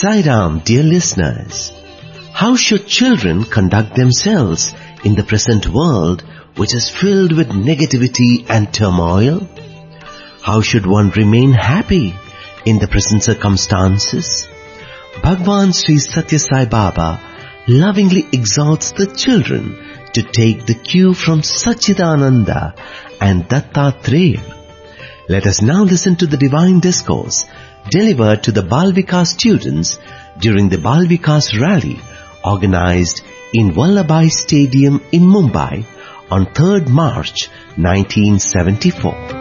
Sai Ram, dear listeners. How should children conduct themselves in the present world which is filled with negativity and turmoil? How should one remain happy in the present circumstances? Bhagwan Sri Satya Sai Baba lovingly exhorts the children to take the cue from Satchidananda and Dattatreya. Let us now listen to the divine discourse delivered to the Bal Vikas students during the Bal Vikas rally organized in Vallabhbhai Stadium in Mumbai on 3rd March 1974.